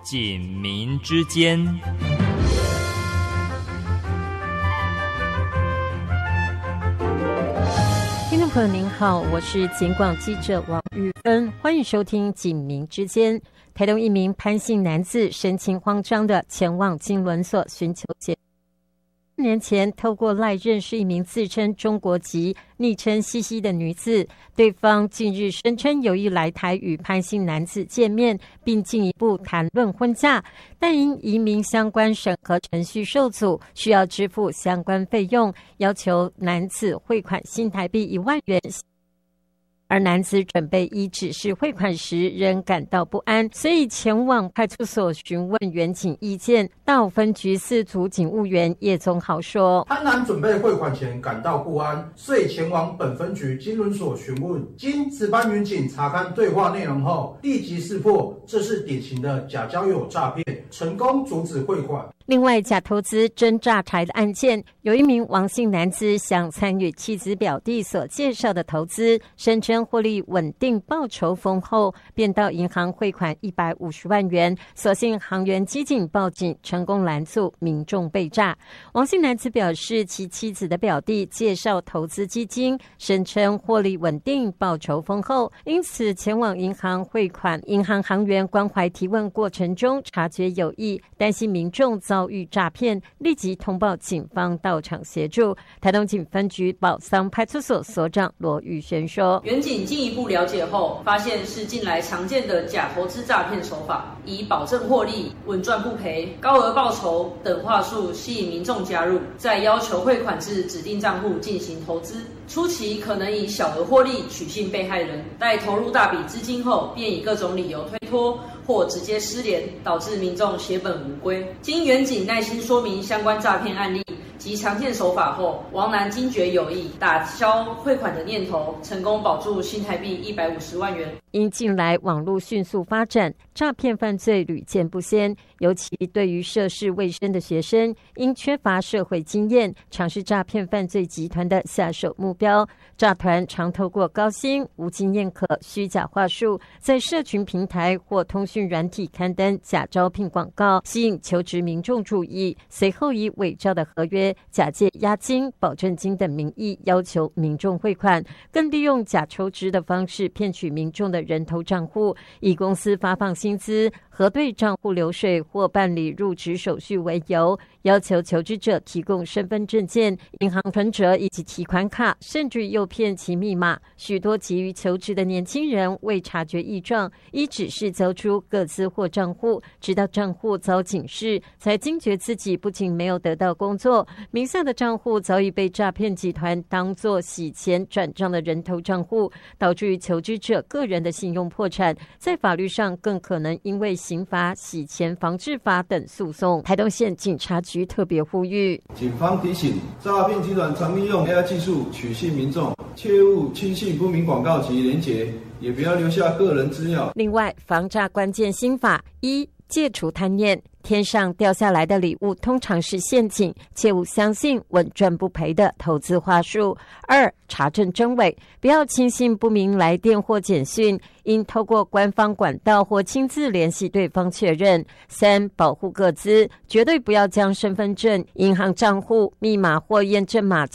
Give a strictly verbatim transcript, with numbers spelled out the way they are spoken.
警民之间。 听众朋友您好，我是警广记者王玉芬，欢迎收听警民之间。台东一名潘姓男子神情慌张地前往金轮所寻求协助。年前透过赖认识一名自称中国籍、昵称西西的女子，对方近日声称有意来台与潘姓男子见面，并进一步谈论婚嫁，但因移民相关审核程序受阻，需要支付相关费用，要求男子汇款新台币一万元。而男子准备依指示汇款时仍感到不安，所以前往派出所询问员警意见。大武分局四组警务员叶宗豪说， 潘男准备汇款前感到不安，遂前往本分局金轮所询问。经值班员警查看对话内容后，立即识破这是典型的假交友诈骗，成功阻止汇款。 另外，假投资真诈财的案件，有一名王姓男子想参与妻子表弟所介绍的投资，声称获利稳定、报酬丰厚，便到银行汇款一百五十万元。所幸行员机警报警，成功拦阻民众被诈。王姓男子表示，其妻子的表弟介绍投资基金，声称获利稳定、报酬丰厚，因此前往银行汇款。银行行员关怀提问过程中察觉有异，担心民众遭遇诈骗，立即通报警方到场协助。台东警分局宝桑派出所所长罗玉轩说， 员警进一步了解后，发现是近来常见的假投资诈骗手法，以保证获利、稳赚不赔、高额报酬等话术吸引民众加入，再要求汇款至指定账户进行投资。初期可能以小额获利取信被害人，待投入大笔资金后，便以各种理由推脱或直接失联，导致民众血本无归。经员警耐心说明相关诈骗案例及常见手法后，王男惊觉有异，打消汇款的念头，成功保住新台币一百五十万元。 因近来网络迅速发展，诈骗犯罪屡见不鲜，尤其对于涉世未深的学生，因缺乏社会经验，常是诈骗犯罪集团的下手目标。诈团常透过高薪、无经验可、虚假话术，在社群平台或通讯软体刊登假招聘广告，吸引求职民众注意，随后以伪造的合约、假借押金、保证金等名义要求民众汇款，更利用假抽支的方式骗取民众的人头账户，以公司发放薪资、核对账户流水或办理入职手续为由，要求求职者提供身份证件、银行存折以及提款卡，甚至诱骗其密码。许多急于求职的年轻人未察觉异状，依指示交出个资或账户，直到账户遭警示，才惊觉自己不仅没有得到工作，名下的账户早已被诈骗集团当作洗钱转账的人头账户，导致于求职者个人的信用破产，在法律上更可能因为刑法、洗钱防治法等诉讼。台东县警察局特别呼吁， 警方提醒，诈骗集团常利用 A I 技术取信民众，切勿轻信不明广告及连结，也不要留下个人资料。 另外，防诈关键心法：一、戒除贪念。天上掉下来的礼物通常是陷阱，切勿相信稳赚不赔的投资话术。二、查证真伪，不要轻信不明来电或简讯，应透过官方管道或亲自联系对方确认。三、保护个资，绝对不要将身份证、银行账户密码或验证码